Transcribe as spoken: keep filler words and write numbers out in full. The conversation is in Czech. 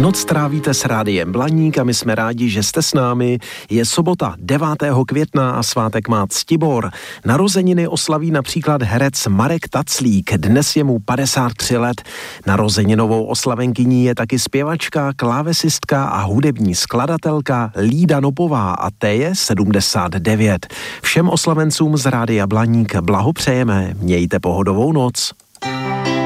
Noc trávíte s Rádiem Blaník a my jsme rádi, že jste s námi. Je sobota devátého května a svátek má Ctibor. Narozeniny oslaví například herec Marek Taclík, dnes je mu padesát tři let. Narozeninovou oslavenkyní je taky zpěvačka, klávesistka a hudební skladatelka Lída Nopová a té je sedmdesát devět. Všem oslavencům z Rádia Blaník blahopřejeme, mějte pohodovou noc.